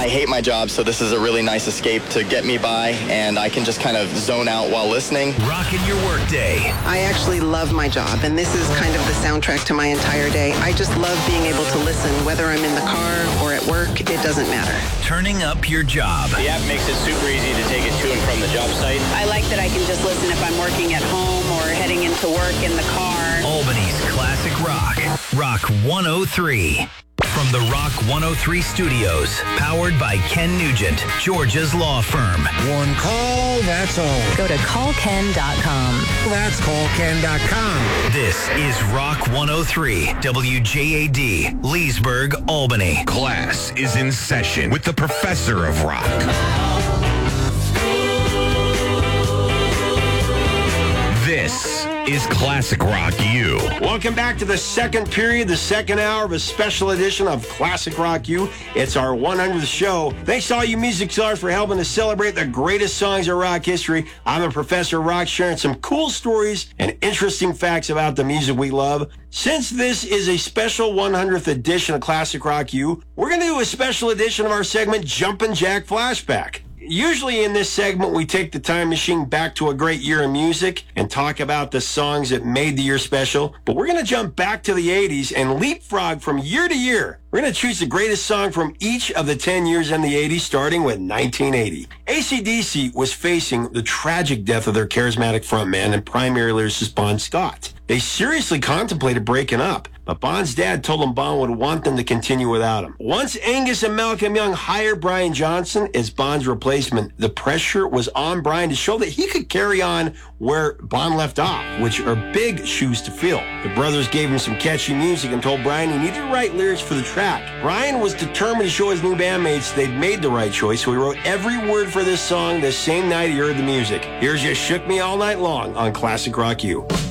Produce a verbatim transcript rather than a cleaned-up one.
I hate my job, so this is a really nice escape to get me by, and I can just kind of zone out while listening. Rocking your workday. I actually love my job, and this is kind of the soundtrack to my entire day. I just love being able to listen, whether I'm in the car or at work, it doesn't matter. Turning up your job. The app makes it super easy to take it to and from the job site. I like that I can just listen if I'm working at home or heading into work in the car. Albany's classic rock. Rock one oh three. From the Rock one oh three studios, powered by Ken Nugent, Georgia's law firm. One call, that's all. Go to call ken dot com. That's call ken dot com. This is Rock one oh three, W J A D, Leesburg, Albany. Class is in session with the professor of rock. This is Classic Rock U. Welcome back to the second period, the second hour of a special edition of Classic Rock U. It's our one hundredth show. Thanks to all you music stars for helping to celebrate the greatest songs of rock history. I'm a professor of rock, sharing some cool stories and interesting facts about the music we love. Since this is a special one hundredth edition of Classic Rock U, we're going to do a special edition of our segment, Jumpin' Jack Flashback. Usually in this segment, we take the time machine back to a great year of music and talk about the songs that made the year special. But we're going to jump back to the eighties and leapfrog from year to year. We're going to choose the greatest song from each of the ten years in the eighties, starting with nineteen eighty. A C D C was facing the tragic death of their charismatic frontman and primary lyricist Bon Scott. They seriously contemplated breaking up, but Bon's dad told them Bon would want them to continue without him. Once Angus and Malcolm Young hired Brian Johnson as Bon's replacement, the pressure was on Brian to show that he could carry on where Bon left off, which are big shoes to fill. The brothers gave him some catchy music and told Brian he needed to write lyrics for the track. Brian was determined to show his new bandmates they'd made the right choice, so he wrote every word for this song the same night he heard the music. Here's You Shook Me All Night Long on Classic Rock U.